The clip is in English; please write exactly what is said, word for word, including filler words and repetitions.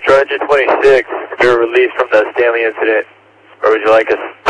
Charger twenty-six, we were released from the Stanley incident. Where would you like us?